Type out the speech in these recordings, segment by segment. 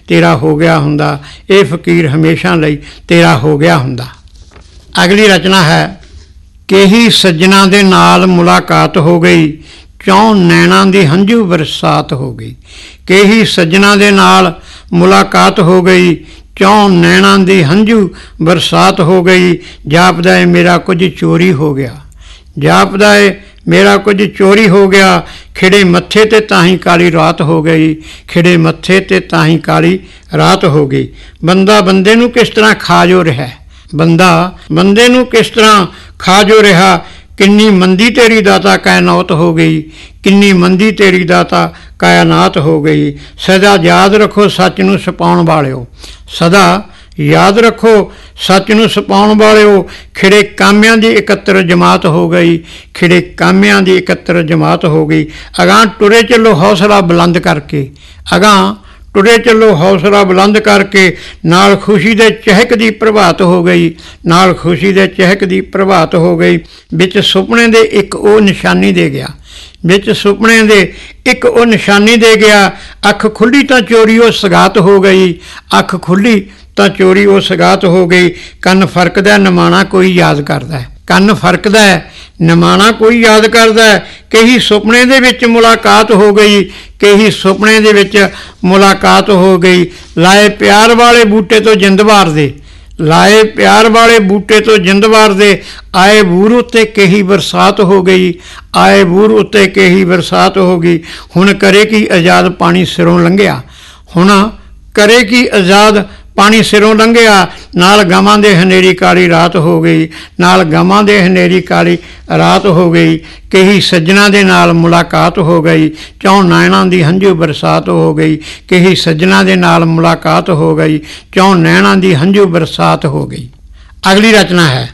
तेरा हो गया हुंदा, ये फकीर हमेशा लई तेरा हो गया हुंदा। अगली रचना है, केही सज्जना दे नाल मुलाकात हो गई, चौं नैना दी हंझू बरसात हो गई। केही सज्जना दे नाल मुलाकात हो गई, चौं नैना दी हंझू बरसात हो गई। जापदा है मेरा कुछ चोरी हो गया, जापदा है मेरा कुछ चोरी हो गया। खिड़े मत्थे ते ताही काली रात हो गई, खिड़े मत्थे ते ताही काली रात हो गई। बंदा बंदे नूं किस तरह खा जो रहा, बंदा बंदे नूं किस तरह खा जो रहा। किन्नी मंदी तेरी दाता कायनात हो गई, किन्नी मंदी तेरी दाता कायनात हो गई। सदा याद रखो सच नूं छुपाउण वालिओ, सदा याद रखो सच नूं छुपाउण वालिओ। खिड़े कामियां दी इकत्तर जमात हो गई, खिड़े कामियां दी इकत्तर जमात हो गई। अगां टुरे चलो हौसला बुलंद करके, अगां टुरे चलो हौसला बुलंद करके। नाल खुशी दे चहक दी प्रभात हो गई, नाल खुशी दे चहक दी प्रभात हो गई। विच सुपने दे एक ओ निशानी दे गया, विच सुपने दे एक ओ निशानी दे गया। अख खुली तां चोरी ओ सगात हो गई, अख खुली तां चोरी ओ सगात हो गई। कन्न फरकदा नमाणा कोई याद करदा है, कन्न फरकदा नमाणा कोई याद करदा है। कई सुपने दे विच मुलाकात हो गई, कई सुपने दे विच मुलाकात हो गई। लाए प्यार वाले बूटे तो जिंद वार दे, लाए प्यार वाले बूटे तो जिंद वार दे। आए बूर उत्ते कही बरसात हो गई, आए बूर उत्ते कही बरसात हो गई। हुण करे की आज़ाद पानी सिरों लंघिया, हुण करे की आज़ाद पानी सिरों लंघिया। नाल गवां दे हनेरी काली रात हो गई, नाल गवां दे हनेरी काली रात हो गई। कई सज्जना दे नाल मुलाकात हो गई, चौं नैना दी हंझू बरसात हो गई। कई सज्जना दे नाल मुलाकात हो गई, चौं नैना दी हंझू बरसात हो गई। अगली रचना है,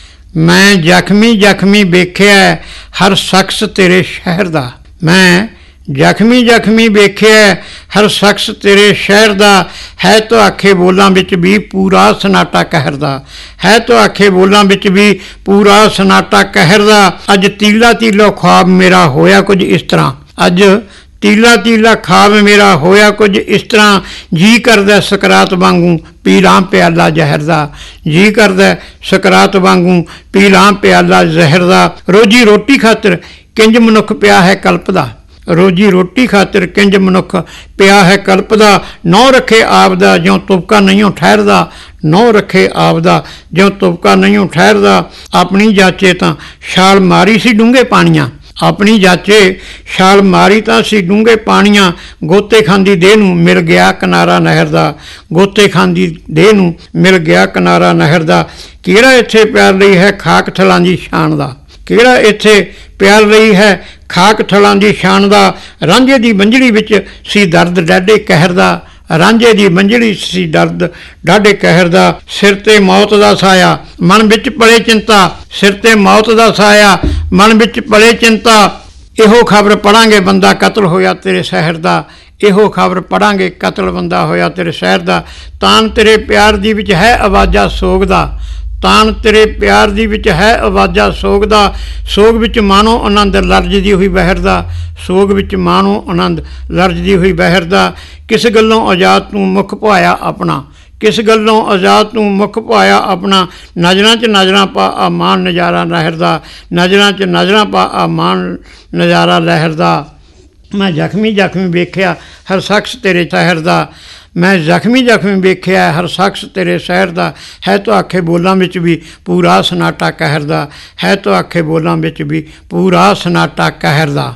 मैं जख्मी जख्मी वेख्या हर शख्स तेरे शहर दा, मैं जख्मी जख्मी वेख्या हर शख्स तेरे शहर दा। है तो आखे बोलां विच भी पूरा सनाटा कहर दा, है तो आखे बोलां विच भी पूरा सनाटा कहर दा। अज तीला तीलो ख्वाब मेरा होया कुछ इस तरह, अज तीला तीला ख्वाब मेरा होया कुछ इस तरह। जी करदा सकरात वांगू पी लां प्याला जहर दा, जी करदा सकरात वांगू पी लां प्याला जहर दा। रोजी रोटी खातिर किंज मनुख पिया है कल्पदा, रोजी रोटी खातिर किंज मनुख पिया है कल्पदा। नौ रखे आपदा ज्यों तुबका नहीं ठहरदा, नौ रखे आपदा ज्यों तुबका नहीं ठहरदा। अपनी जाचे तां छाल मारी सी डूंगे पानियां, अपनी जाचे छाल मारी तां सी डूंगे पानियां। गोते खांदी देह नूं मिल गया किनारा नहर दा, गोते खांदी देह नूं मिल गया किनारा नहर दा। किहड़ा इत्थे प्यार रही है खाक थलां दी शान दा, किहड़ा इत्थे प्यार रही है खाक थलां दी शान दा। रांझे दी मंझड़ी विच सी दर्द डाढे कहर दा, रांझे दी मंझड़ी सी दर्द डाढे कहर दा। सिर ते मौत दा साया मन विच पले चिंता, सिर ते मौत दा साया मन विच पले चिंता। इहो खबर पढ़ांगे बंदा कतल होया तेरे शहर दा, इहो खबर पढ़ांगे कतल बंदा होया तेरे शहर दा। तान तेरे प्यार दी विच है आवाज़ा सोग दा, तान तेरे प्यार दी विच है आवाज़ा सोग दा। सोग विच मानो आनंद लरजदी हुई बहर दा, सोग विच मानो आनंद लरजदी हुई बहर दा। किस गल्लों आज़ाद तू मुख पुआया अपना, किस गल्लों आज़ाद तू मुख पुआया अपना। नज़रां च नज़रां पा आ मान नज़ारा लहर दा, नज़रां च नज़रां पा आ मान नज़ारा लहर दा। मैं जख्मी जख्मी वेख्या हर शख्स तेरे शहर दा, मैं जख्मी जख्मी वेख्या हर शख्स तेरे शहर दा। है तो आखे बोलां विच भी पूरा सनाटा कहर दा, है तो आखे बोलां विच भी पूरा सनाटा कहर दा।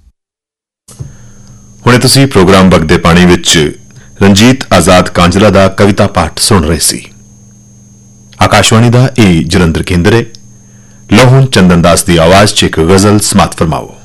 हुणे तुसीं प्रोग्राम बगदे पानी विच रंजीत आजाद कांजला दा कविता पाठ सुन रहे सी। आकाशवाणी दा ए जलंधर केंद्र है। लोहन चंदन दास दी आवाज च एक गजल समात फरमाओ।